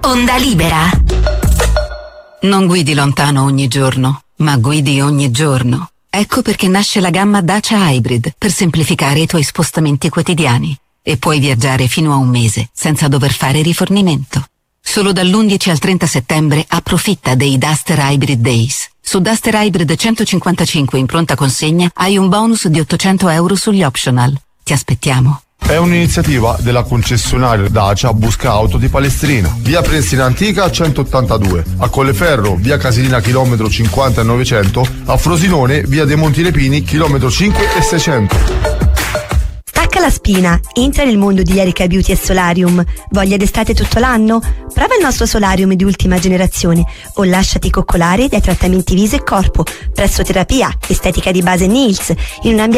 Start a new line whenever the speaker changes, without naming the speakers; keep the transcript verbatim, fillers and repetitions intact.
Onda Libera. Non guidi lontano ogni giorno, ma guidi ogni giorno. Ecco perché nasce la gamma Dacia Hybrid per semplificare i tuoi spostamenti quotidiani. E puoi viaggiare fino a un mese senza dover fare rifornimento. Solo dall'undici al trenta settembre approfitta dei Duster Hybrid Days. Su Duster Hybrid centocinquantacinque in pronta consegna hai un bonus di ottocento euro sugli optional. Ti aspettiamo.
È un'iniziativa della concessionaria Dacia Busca Auto di Palestrina, via Prenestina Antica centottantadue, a Colleferro, via Casilina chilometro cinquanta e novecento, a Frosinone, via dei Monti Lepini chilometro cinque e seicento.
Stacca la spina, entra nel mondo di Erica Beauty e Solarium. Voglia d'estate tutto l'anno? Prova il nostro solarium di ultima generazione o lasciati coccolare dai trattamenti viso e corpo, pressoterapia, estetica di base Nails, in un ambiente